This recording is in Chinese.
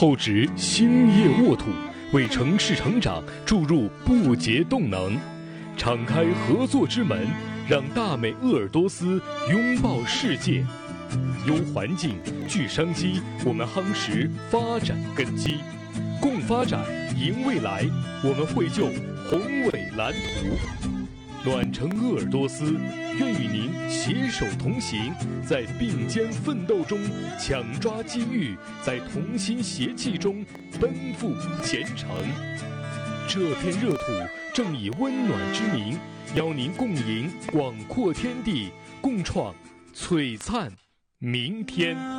厚植兴业沃土，为城市成长注入不竭动能。敞开合作之门，让大美鄂尔多斯拥抱世界。优环境，聚商机，我们夯实发展根基，共发展，赢未来。我们绘就宏伟蓝图。暖城鄂尔多斯，愿与您携手同行，在并肩奋斗中抢抓机遇，在同心协气中奔赴前程。这片热土正以温暖之名，邀您共迎广阔天地，共创璀璨明天。